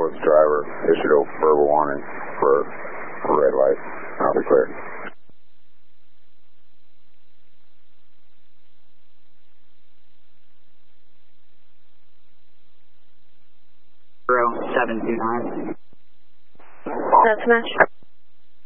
with the driver. Issued a verbal warning for red light. I'll be cleared. 0729. That's Smash.